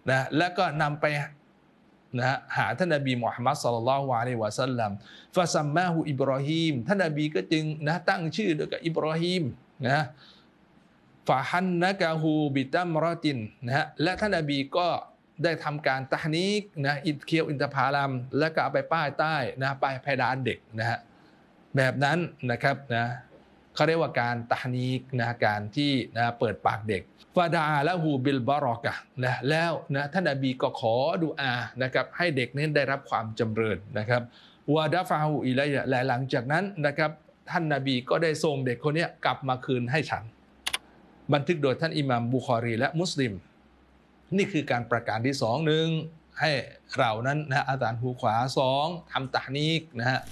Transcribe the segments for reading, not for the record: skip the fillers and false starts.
นะแล้วก็นำไปนะหาท่านนบีมุฮัมมัดศ็อลลัลลอฮุอะลัยฮิวะซัลลัมฟะซัมมาฮูอิบรอฮีมท่านนบีก็จึงนะตั้งชื่อด้วยกับอิบรอฮีมนะฟะฮันนะกะฮูบิตัมรอตินนะและท่านนบีก็ได้ทำการตะฮนีกนะอิดเคียวอินทผลัมแล้วก็เอาไปป้ายใต้นะป้ายเพดานเด็กนะฮะแบบนั้นนะครับนะเขาเรียกว่าการตะฮนีกนะการที่นะเปิดปากเด็กฟาดาละหูบิลบารอกะนะแล้วนะท่านนบีก็ขอดุอานะครับให้เด็กนี้ได้รับความจำเริญนะครับวะดะฟะฮูอิลัยและหลังจากนั้นนะครับท่านนบีก็ได้ส่งเด็กคนนี้กลับมาคืนให้ฉันบันทึกโดยท่านอิหม่ามบุคอรีและมุสลิมนี่คือการประการที่2 1ให้เรานั้นนะอาจารย์หูขวา2ทำตะฮนีกนะฮะ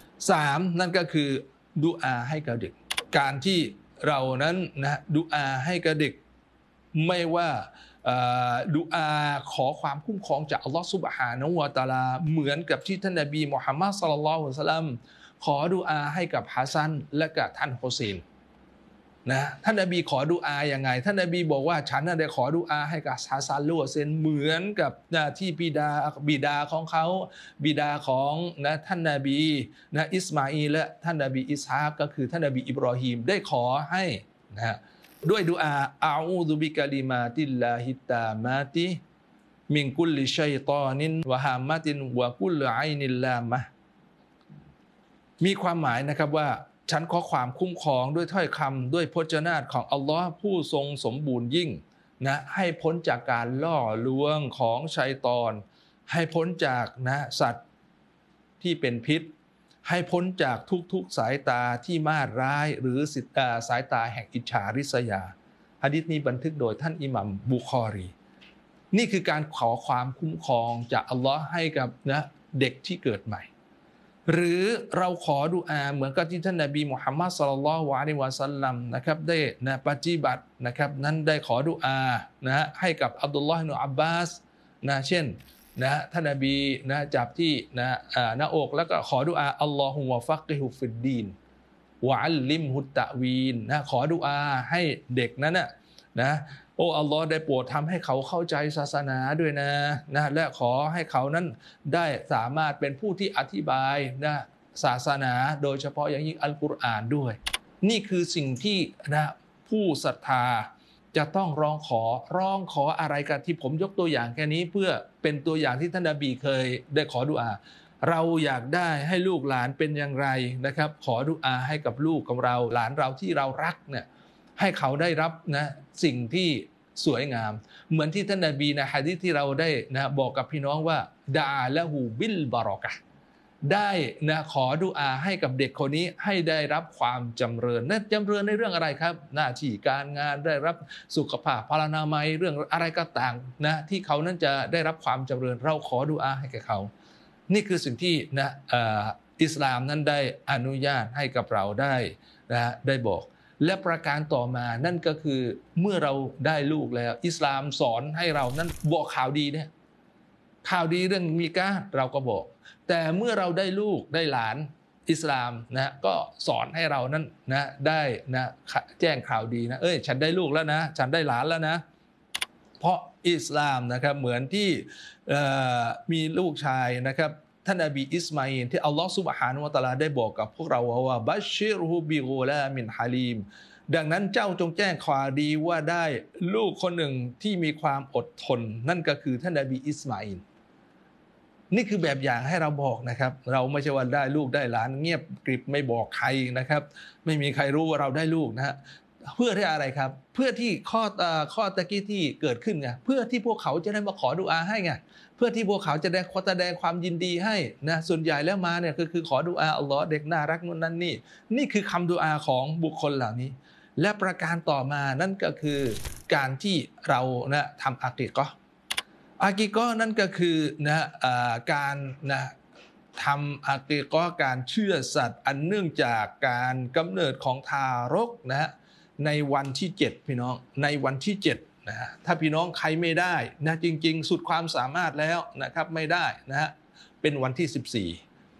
3นั่นก็คือดุอาให้กับเด็กการที่เรานั้นนะดุอาให้กับเด็กไม่ว่าดุอาขอความคุ้มครองจากอัลลอฮฺซุบฮานะฮูวะตะอาลาเหมือนกับที่ท่านนบีมุฮัมมัดศ็อลลัลลอฮุอะลัยฮิวะซัลลัมขอดุอาให้กับฮัสซันและกับท่านฮุเซนนะท่านนบีขอดุอาอย่างไงท่านนบีบอกว่าฉันได้ขอดุอาให้กับฮัสซันและฮุเซนเหมือนกับที่บิดาของเขาบิดาของนะท่านนบีนะอิสมาอีลและท่านนบีอิสฮากก็คือท่านนบีอิบรอฮีมได้ขอให้นะด้วยดุอาอาอูซุบิกะลิมาติลลาฮิตตามาติมินกุลลิชัยฏอนินวะฮามะตินวะกุลไอนิลลามะมีความหมายนะครับว่าฉันขอความคุ้มครองด้วยถ้อยคำด้วยพจนาฏของอัลลอฮ์ผู้ทรงสมบูรณ์ยิ่งนะให้พ้นจากการล่อลวงของชัยฏอนให้พ้นจากนะสัตว์ที่เป็นพิษให้พ้นจากทุกๆสายตาที่มาร้ายหรือสายตาแห่งอิจฉาริษยาหะดีษนี้บันทึกโดยท่านอิหมัมบุคอรีนี่คือการขอความคุ้มครองจากอัลลอฮ์ให้กับนะเด็กที่เกิดใหม่หรือเราขอดุอาเหมือนกับที่ท่านนบีมุฮัมมัดศ็อลลัลลอฮุอะลัยฮิวะซัลลัมนะครับได้นะปฏิบัตินะครับนั้นได้ขอดุอานะให้กับอับดุลลอฮ์อิบนุอับบาสนะเช่นนะท่านนบีนะจับที่นะหน้าอกแล้วก็ขอดุอาอัลลอฮุวะฟักกิฮุฟิดดีนวะอัลลิมฮุตตะวีนนะขอดุอาให้เด็กนั้นนะโอ้อัลลอฮ์ได้โปรดทำให้เขาเข้าใจศาสนาด้วยนะและขอให้เขานั้นได้สามารถเป็นผู้ที่อธิบายนะศาสนาโดยเฉพาะอย่างยิ่งอัลกุรอานด้วยนี่คือสิ่งที่นะผู้ศรัทธาจะต้องร้องขออะไรกันที่ผมยกตัวอย่างแค่นี้เพื่อเป็นตัวอย่างที่ท่านนบีเคยได้ขอดุอาเราอยากได้ให้ลูกหลานเป็นอย่างไรนะครับขอดุอาให้กับลูกของเราหลานเราที่เรารักเนี่ยให้เขาได้รับนะสิ่งที่สวยงามเหมือนที่ท่านนบีในหะดีษที่เราได้นะบอกกับพี่น้องว่าดาละหูบิลบารอกะได้นะขอดุอาให้กับเด็กคนนี้ให้ได้รับความจำเริญนั่นจำเริญในเรื่องอะไรครับหน้าที่การงานได้รับสุขภาพพลานามัยเรื่องอะไรก็ต่างนะที่เขานั้นจะได้รับความจำเริญเราขอดุอาให้แก่เขานี่คือสิ่งที่นะอิสลามนั้นได้อนุญาตให้กับเราได้นะได้บอกและประการต่อมานั่นก็คือเมื่อเราได้ลูกแล้วอิสลามสอนให้เรานั้นบอกข่าวดีเนี่ยข่าวดีเรื่องมีกาเราก็บอกแต่เมื่อเราได้ลูกได้หลานอิสลามนะก็สอนให้เรานั้นนะได้นะแจ้งข่าวดีนะฉันได้ลูกแล้วนะฉันได้หลานแล้วนะเพราะอิสลามนะครับเหมือนที่มีลูกชายนะครับท่านนบีอิสมาอิลที่อัลลอฮฺซุบฮานะฮูวะตะอาลาได้บอกกับพวกเราว่าบัชชิรฮุบิกุลามินฮาลีมดังนั้นเจ้าจงแจ้งข่าวดีว่าได้ลูกคนหนึ่งที่มีความอดทนนั่นก็คือท่านนบีอิสมาอิลนี่คือแบบอย่างให้เราบอกนะครับเราไม่ใช่ว่าได้ลูกได้หลานเงียบกริบไม่บอกใครนะครับไม่มีใครรู้ว่าเราได้ลูกนะฮะเพื่อที่อะไรครับเพื่อที่ข้อตะกี้ที่เกิดขึ้นไงเพื่อที่พวกเขาจะได้มาขอดุอาให้ไงเพื่อที่พวกเขาจะได้แสดงความยินดีให้นะส่วนใหญ่แล้วมาเนี่ยก็คือขอดุอาอัลลอฮ์เด็กน่ารักนู่นนั่นนี่คือคำดุอาของบุคคลเหล่านี้และประการต่อมานั่นก็คือการที่เรานะทำอากีเราะห์นั่นก็คือนะการนะทำอากีเราะห์การเชื่อสัตว์อันเนื่องจากการกำเนิดของทารกนะในวันที่7พี่น้องในวันที่7นะถ้าพี่น้องใครไม่ได้นะจริงๆสุดความสามารถแล้วนะครับไม่ได้นะเป็นวันที่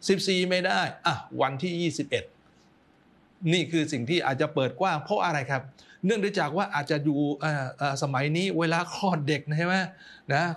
14ไม่ได้วันที่21นี่คือสิ่งที่อาจจะเปิดกว้างเพราะอะไรครับเนื่องจากว่าอาจจะอยู่สมัยนี้เวลาคลอดเด็กใช่ไหมนะ